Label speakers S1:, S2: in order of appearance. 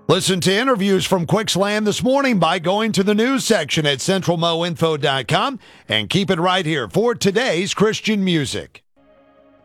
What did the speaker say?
S1: Listen to interviews from Quixland this morning by going to the news section at centralmoinfo.com and keep it right here for today's Christian music.